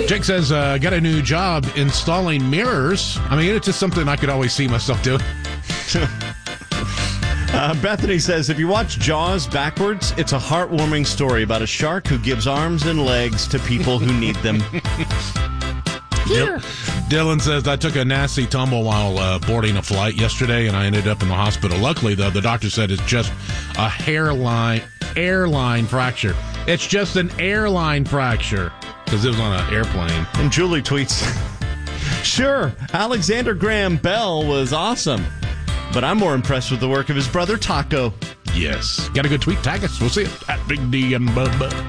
Jake says, got a new job installing mirrors. I mean, it's just something I could always see myself doing. Bethany says, if you watch Jaws backwards, it's a heartwarming story about a shark who gives arms and legs to people who need them. Here. Dylan says, I took a nasty tumble while boarding a flight yesterday, and I ended up in the hospital. Luckily, though, the doctor said it's just a airline fracture. It's just an airline fracture, because it was on an airplane. And Julie tweets, sure, Alexander Graham Bell was awesome, but I'm more impressed with the work of his brother Taco. Yes. Got a good tweet? Tag us. We'll see it at Big D and Bubba.